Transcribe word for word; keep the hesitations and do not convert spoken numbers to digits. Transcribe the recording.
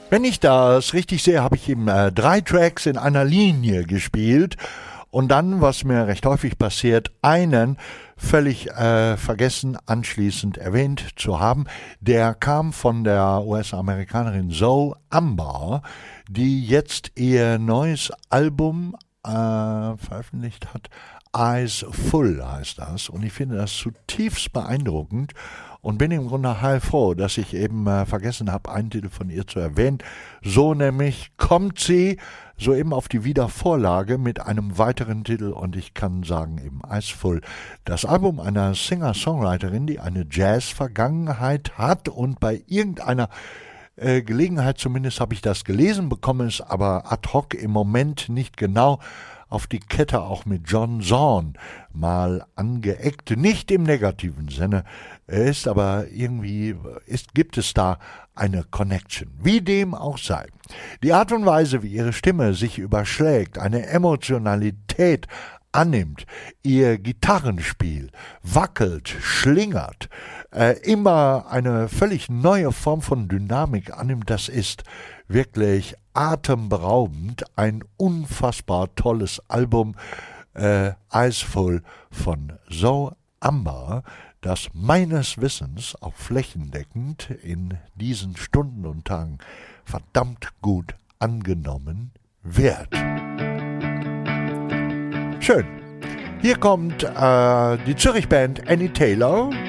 Wenn ich das richtig sehe, habe ich eben äh, drei Tracks in einer Linie gespielt und dann, was mir recht häufig passiert, einen völlig äh, vergessen anschließend erwähnt zu haben. Der kam von der U S-Amerikanerin Zoe Ambar, die jetzt ihr neues Album äh, veröffentlicht hat. Eyes Full heißt das, und ich finde das zutiefst beeindruckend und bin im Grunde heilfroh, dass ich eben äh, vergessen habe, einen Titel von ihr zu erwähnen. So nämlich kommt sie soeben auf die Wiedervorlage mit einem weiteren Titel, und ich kann sagen eben Eyes Full. Das Album einer Singer-Songwriterin, die eine Jazz-Vergangenheit hat und bei irgendeiner äh, Gelegenheit, zumindest habe ich das gelesen, bekomme es aber ad hoc im Moment nicht genau auf die Kette, auch mit John Zorn mal angeeckt, nicht im negativen Sinne, ist aber irgendwie, ist, gibt es da eine Connection, wie dem auch sei. Die Art und Weise, wie ihre Stimme sich überschlägt, eine Emotionalität annimmt, ihr Gitarrenspiel wackelt, schlingert, äh, immer eine völlig neue Form von Dynamik annimmt, das ist wirklich atemberaubend, ein unfassbar tolles Album, äh, Eyes Full von Zoe Ambar, das meines Wissens auch flächendeckend in diesen Stunden und Tagen verdammt gut angenommen wird. Schön. Hier kommt äh, die Zürich-Band Annie Taylor